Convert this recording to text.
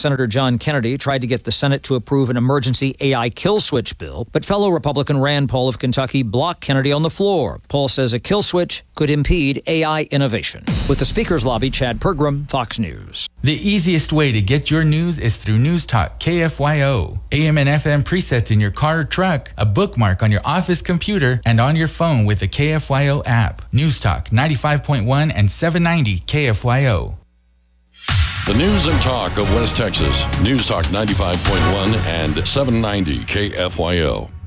Senator John Kennedy tried to get the Senate to approve an emergency AI kill switch bill, but fellow Republican Rand Paul of Kentucky blocked Kennedy on the floor. Paul says a kill switch could impede AI innovation. With the Speaker's lobby, Chad Pergram, Fox News. The easiest way to get your news is through News Talk KFYO. AM and FM presets in your car or truck, a bookmark on your office computer, and on your phone with the KFYO app. News Talk 95.1 and 790 KFYO. The news and talk of West Texas. News Talk 95.1 and 790 KFYO.